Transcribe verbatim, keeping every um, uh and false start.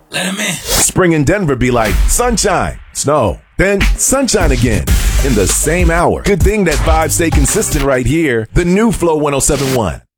Let him in. Spring in Denver be like sunshine, snow, then sunshine again in the same hour. Good thing that vibes stay consistent right here. The new Flow one oh seven point one.